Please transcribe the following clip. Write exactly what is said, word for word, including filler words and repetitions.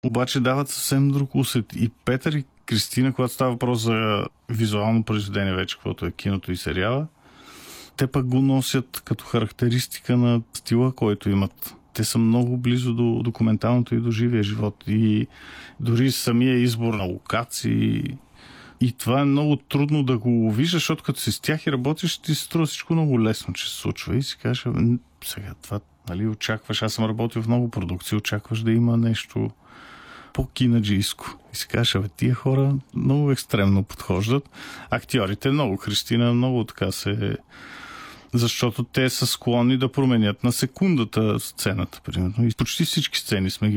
обаче дават съвсем друг усет. И Петър и Кристина, когато става въпрос за визуално произведение вече, каквото е киното и сериала, те пък го носят като характеристика на стила, който имат. Те са много близо до документалното и до живия живот. И дори самия избор на локации. И това е много трудно да го виждаш, защото като си с тях и работиш, ти се струва всичко много лесно, че се случва. И си кажеш, сега това, нали, очакваш, аз съм работил в много продукции, очакваш да има нещо по-кинаджийско. И си кажеш, абе, тия хора много екстремно подхождат. Актьорите много, Кристина много така се... Защото те са склонни да променят на секундата сцената, примерно. И почти всички сцени сме ги